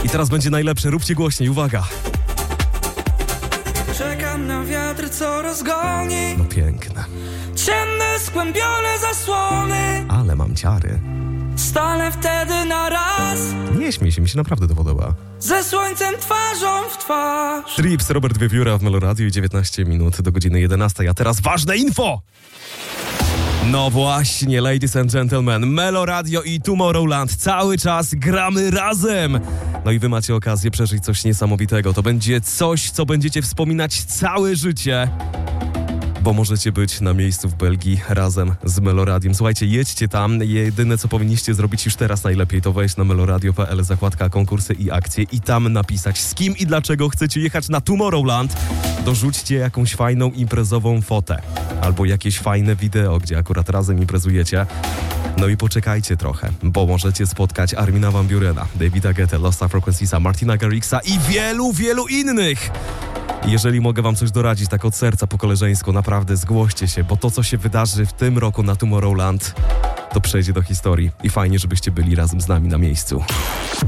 teraz będzie najlepsze, róbcie głośniej, uwaga. Czekam na wiatr, co rozgoni No piękne. ciemne, skłębione zasłony. Ale mam ciary. Stanę wtedy na raz Nie śmiej się, mi się naprawdę to podoba. ze słońcem twarzą w twarz. Trips, Robert Wiewióra w Meloradiu i 19 minut do godziny 11. A teraz ważne info! No właśnie, ladies and gentlemen, Meloradio i Tomorrowland cały czas gramy razem. No i wy macie okazję przeżyć coś niesamowitego. To będzie coś, co będziecie wspominać całe życie. Bo możecie być na miejscu w Belgii razem z Meloradiem. Słuchajcie, jedźcie tam. Jedyne, co powinniście zrobić już teraz najlepiej, to wejść na meloradio.pl, zakładka konkursy i akcje i tam napisać, z kim i dlaczego chcecie jechać na Tomorrowland. Dorzućcie jakąś fajną imprezową fotę albo jakieś fajne wideo, gdzie akurat razem imprezujecie. No i poczekajcie trochę, bo możecie spotkać Armina Van Burena, Davida Guetta, Lost Frequenciesa, Martina Garrixa i wielu, wielu innych. Jeżeli mogę wam coś doradzić tak od serca po koleżeńsku, naprawdę zgłoście się, bo to, co się wydarzy w tym roku na Tomorrowland, to przejdzie do historii i fajnie, żebyście byli razem z nami na miejscu.